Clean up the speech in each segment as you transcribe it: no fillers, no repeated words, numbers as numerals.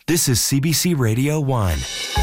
This is CBC Radio 1.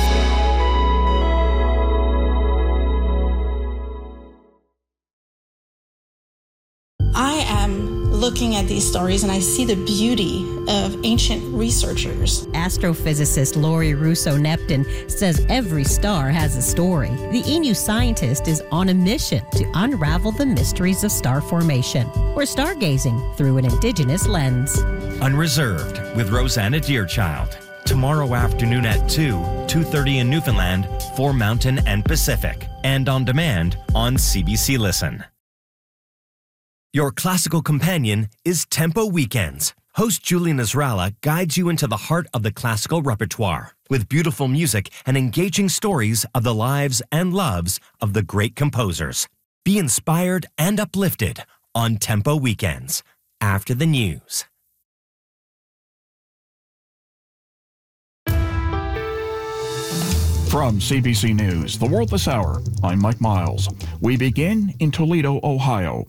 I am looking at these stories and I see the beauty of ancient researchers. Astrophysicist Laurie Russo-Neptune says every star has a story. The ENU scientist is on a mission to unravel the mysteries of star formation. We're stargazing through an Indigenous lens. Unreserved with Rosanna Deerchild. Tomorrow afternoon at 2:30 in Newfoundland for Mountain and Pacific. And on demand on CBC Listen. Your classical companion is Tempo Weekends. Host Julie Nasrallah guides you into the heart of the classical repertoire with beautiful music and engaging stories of the lives and loves of the great composers. Be inspired and uplifted on Tempo Weekends after the news. From CBC News, The World This Hour, I'm Mike Miles. We begin in Toledo, Ohio.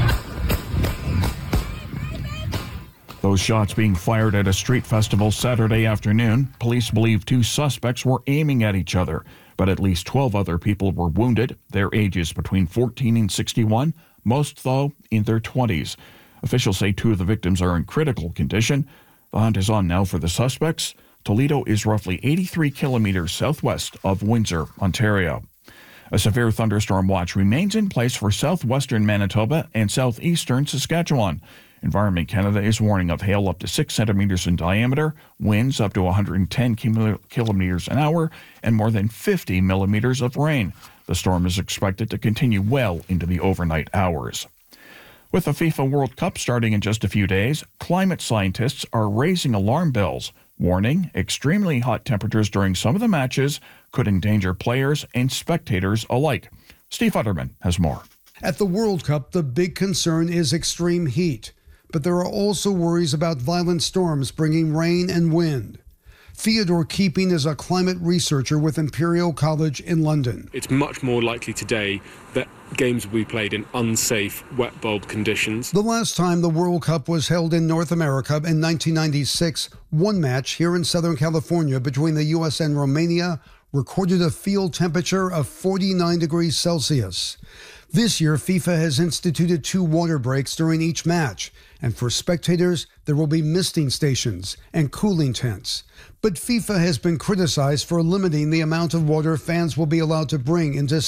Those shots being fired at a street festival Saturday afternoon. Police believe 2 suspects were aiming at each other, but at least 12 other people were wounded. Their ages between 14 and 61, most, though, in their 20s. Officials say 2 of the victims are in critical condition. The hunt is on now for the suspects. Toledo is roughly 83 kilometers southwest of Windsor, Ontario. A severe thunderstorm watch remains in place for southwestern Manitoba and southeastern Saskatchewan. Environment Canada is warning of hail up to 6 centimeters in diameter, winds up to 110 kilometers an hour, and more than 50 millimeters of rain. The storm is expected to continue well into the overnight hours. With the FIFA World Cup starting in just a few days, climate scientists are raising alarm bells, warning extremely hot temperatures during some of the matches could endanger players and spectators alike. Steve Futterman has more. At the World Cup, the big concern is extreme heat. But there are also worries about violent storms bringing rain and wind. Theodore Keeping is a climate researcher with Imperial College in London. It's much more likely today that games will be played in unsafe wet bulb conditions. The last time the World Cup was held in North America in 1996, one match here in Southern California between the U.S. and Romania recorded a field temperature of 49 degrees Celsius. This year, FIFA has instituted 2 water breaks during each match, and for spectators, there will be misting stations and cooling tents. But FIFA has been criticized for limiting the amount of water fans will be allowed to bring into